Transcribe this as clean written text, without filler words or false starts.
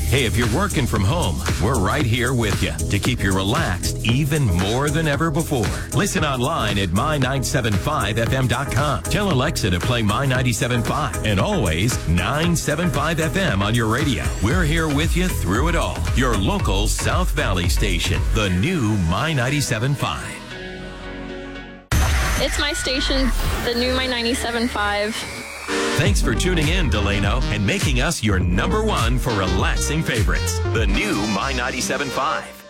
Hey, if you're working from home, we're right here with you to keep you relaxed even more than ever before. Listen online at my975fm.com. Tell Alexa to play My 97.5 and always 975 FM on your radio. We're here with you through it all. Your local South Valley station, the new My 97.5. It's my station, the new My 97.5. Thanks for tuning in, Delano, and making us your number one for relaxing favorites. The new My 97.5.